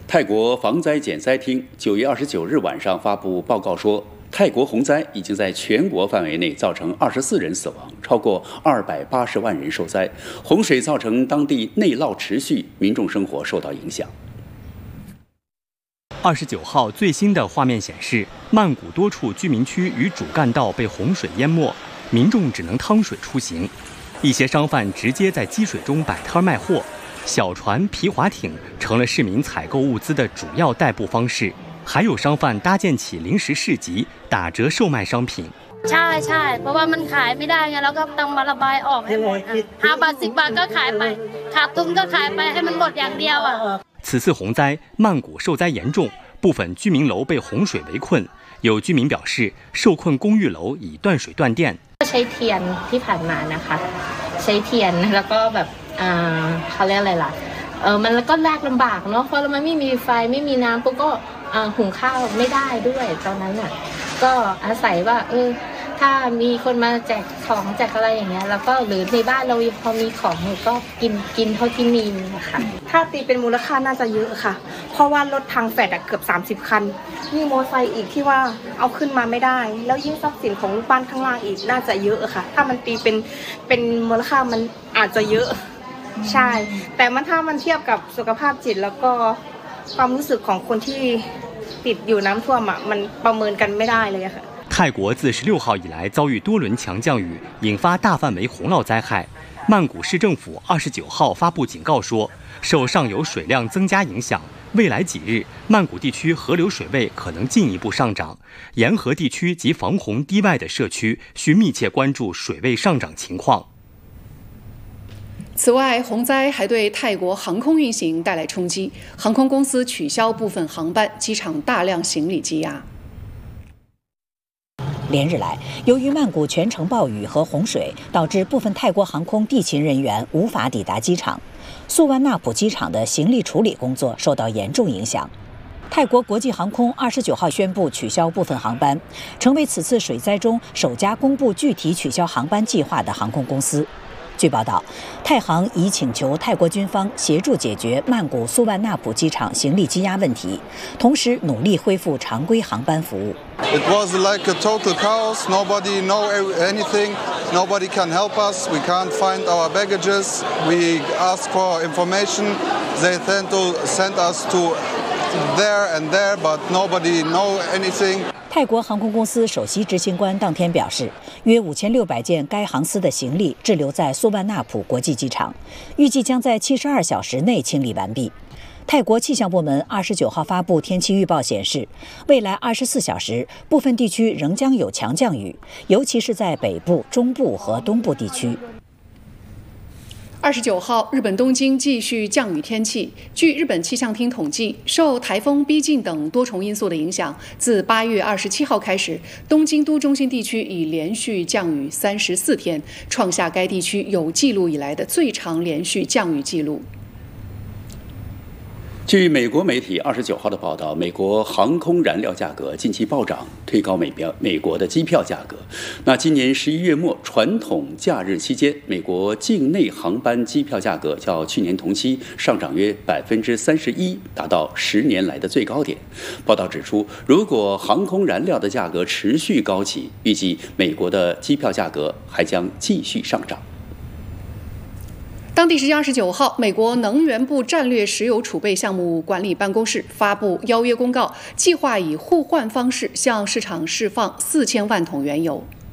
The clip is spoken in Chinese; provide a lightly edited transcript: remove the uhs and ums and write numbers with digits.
泰国防灾减灾厅9月29日晚上发布报告说，泰国洪灾已经在全国范围内造成24人死亡，超过280万人受灾。洪水造成当地内涝持续，民众生活受到影响。 29号最新的画面显示，曼谷多处居民区与主干道被洪水淹没，民众只能趟水出行。一些商贩直接在积水中摆摊卖货，小船、皮划艇成了市民采购物资的主要代步方式。还有商贩搭建起临时市集，打折售卖商品。 ใช่เพราะว่ามันขายไม่ได้ไงแล้วก็ต้องมาระบายออกให้หมด5 บาท10 บาทก็ขายไปขาดทุนก็ขายไปให้มันหมดอย่างเดียวอ่ะ。 此次洪灾，曼谷受灾严重，部分居民楼被洪水围困。有居民表示，受困公寓楼已断水断电。 ใช้เทียนที่ผ่านมานะคะใช้เทียนแล้วก็แบบเขาเรียกอะไรล่ะมันก็ยากลำบากเนาะเพราะมันไม่มีไฟไม่มีน้ำปุ๊บก็หุงข้าวไม่ได้ด้วยตอนนั้นน่ะก็อาศัยว่าถ้ามีคนมาแจกของแจกอะไรอย่างเงี้ยแล้วก็หรือในบ้านเราพอมีของก็กินเท่าที่มีนะคะถ้าตีเป็นมูลค่าน่าจะเยอะค่ะเพราะว่ารถทางแฟดเกือบ30 คันมีมอเตอร์ไซค์อีกที่ว่าเอาขึ้นมาไม่ได้แล้วยิ่งทรัพย์สินของบ้านข้างล่างอีกน่าจะเยอะค่ะถ้ามันตีเป็นมูลค่ามันอาจจะเยอะใช่แต่ถ้ามันเทียบกับสุขภาพจิตแล้วก็ความรู้สึกของคนที่ติดอยู่น้ำท่วมมันประเมินกันไม่ได้เลยค่ะ泰国自16号以来遭遇多轮强降雨，引发大范围洪涝灾害。曼谷市政府29号发布警告说，受上游水量增加影响，未来几日曼谷地区河流水位可能进一步上涨，沿河地区及防洪堤外的社区需密切关注水位上涨情况。 此外，洪灾还对泰国航空运行带来冲击，航空公司取消部分航班，机场大量行李积压。 连日来，由于曼谷全城暴雨和洪水，导致部分泰国航空地勤人员无法抵达机场，素万纳普机场的行李处理工作受到严重影响。泰国国际航空29号宣布取消部分航班，成为此次水灾中首家公布具体取消航班计划的航空公司。据报道，泰航已请求泰国军方协助解决曼谷素万纳普机场行李积压问题，同时努力恢复常规航班服务。 It was like a total chaos. Nobody know anything. Nobody can help us. We can't find our baggages. We ask for information. They tend to send us to there and there, but nobody know anything. 泰国航空公司首席执行官当天表示，约5600件该航司的行李滞留在素万纳普国际机场，预计将在72小时内清理完毕。泰国气象部门29号发布天气预报显示，未来24小时部分地区仍将有强降雨，尤其是在北部、中部和东部地区。 29号，日本东京继续降雨天气。据日本气象厅统计，受台风逼近等多重因素的影响，自8月27号开始，东京都中心地区已连续降雨34天，创下该地区有记录以来的最长连续降雨记录。 据美国媒体29号的报道，美国航空燃料价格近期暴涨，推高美国的机票价格。那今年11月末传统假日期间，美国境内航班机票价格较去年同期上涨约31%，达到10年来的最高点。报道指出，如果航空燃料的价格持续高企，预计美国的机票价格还将继续上涨。 当地时间29号，美国能源部战略石油储备项目管理办公室发布邀约公告，计划以互换方式向市场释放4000万桶原油。